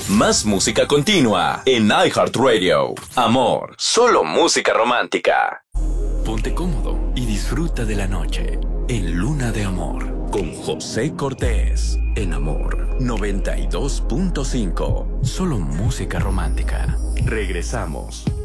Más música continua en iHeartRadio. Amor, solo música romántica. Ponte cómodo y disfruta de la noche en Luna de Amor con José Cortés. En Amor 92.5. Solo música romántica. Regresamos.